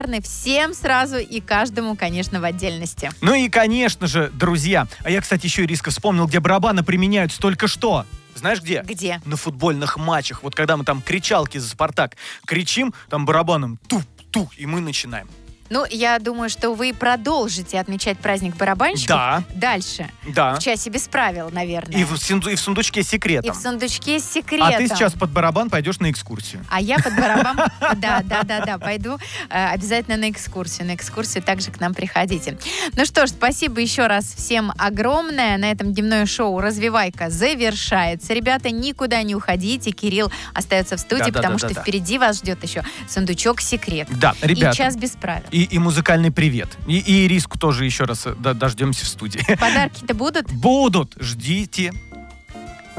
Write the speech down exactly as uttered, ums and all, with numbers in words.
всем сразу и каждому, конечно, в отдельности. Ну и, конечно же, друзья, а я, кстати, еще, Ириска, вспомнил, где барабаны применяются только что. Знаешь где? Где? На футбольных матчах. Вот когда мы там кричалки за «Спартак» кричим, там барабаном туп-туп, и мы начинаем. Ну, я думаю, что вы продолжите отмечать праздник барабанщиков Да. дальше. Да. В часе без правил, наверное. И в, синду- и в сундучке с секретом. И в сундучке с секретом. А ты сейчас под барабан пойдешь на экскурсию. А я под барабан, да, да, да, да, пойду э, обязательно на экскурсию. На экскурсию также к нам приходите. Ну что ж, спасибо еще раз всем огромное. На этом дневное шоу «Развивайка» завершается. Ребята, никуда не уходите. Кирилл остается в студии, Да, да, потому да, что да, да. впереди вас ждет еще сундучок секрет. Да, ребята. И час без правил. И, и музыкальный привет. И, и Ириску тоже еще раз э, д- дождемся в студии. Подарки-то будут? Будут. Ждите.